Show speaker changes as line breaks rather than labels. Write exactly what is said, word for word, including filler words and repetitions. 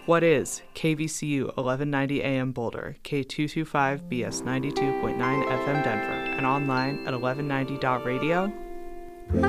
What is K V C U eleven ninety A M Boulder, K two twenty-five B S ninety-two point nine F M Denver, and online at eleven ninety dot radio?